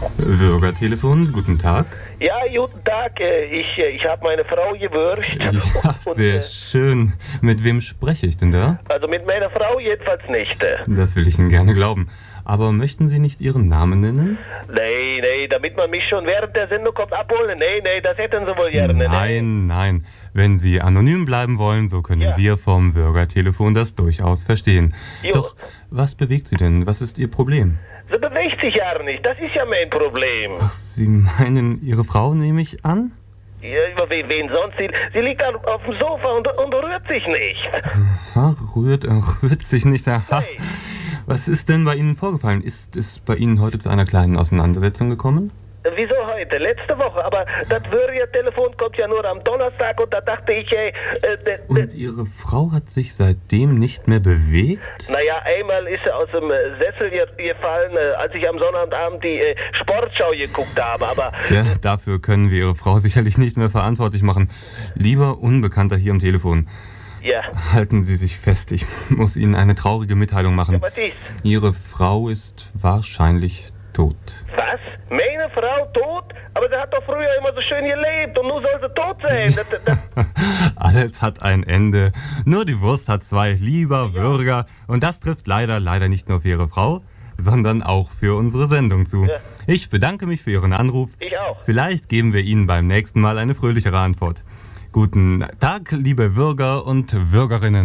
Bürgertelefon, guten Tag. Ja, guten Tag. Ich habe meine Frau gewünscht. Ja, sehr schön. Mit wem spreche ich denn da? Also mit meiner Frau jedenfalls nicht. Das will ich Ihnen gerne glauben. Aber möchten Sie nicht Ihren Namen nennen? Nee, damit man mich schon während der Sendung kommt abholen. Nee, das hätten Sie wohl gerne. Nein. Wenn Sie anonym bleiben wollen, so können wir vom Bürgertelefon das durchaus verstehen. Jo. Doch, was bewegt Sie denn? Was ist Ihr Problem? Sie bewegt sich ja nicht. Das ist ja mein Problem. Ach, Sie meinen Ihre Frau, nehme ich an? Ja, wen sonst? Sie liegt auf dem Sofa und rührt sich nicht. Rührt sich nicht. Aha. Hey. Was ist denn bei Ihnen vorgefallen? Ist es bei Ihnen heute zu einer kleinen Auseinandersetzung gekommen? Wieso heute? Letzte Woche. Aber das Telefon kommt ja nur am Donnerstag und da dachte ich, Und Ihre Frau hat sich seitdem nicht mehr bewegt? Naja, einmal ist sie aus dem Sessel gefallen, als ich am Sonnabend die Sportschau geguckt habe, aber... Tja, dafür können wir Ihre Frau sicherlich nicht mehr verantwortlich machen. Lieber Unbekannter hier am Telefon. Ja. Halten Sie sich fest, ich muss Ihnen eine traurige Mitteilung machen. Ja, was ist? Ihre Frau ist wahrscheinlich tot. Was? Meine Frau tot? Aber sie hat doch früher immer so schön gelebt und nun soll sie tot sein. Alles hat ein Ende. Nur die Wurst hat zwei, lieber Bürger. Und das trifft leider nicht nur für Ihre Frau, sondern auch für unsere Sendung zu. Ja. Ich bedanke mich für Ihren Anruf. Ich auch. Vielleicht geben wir Ihnen beim nächsten Mal eine fröhlichere Antwort. Guten Tag, liebe Bürger und Bürgerinnen.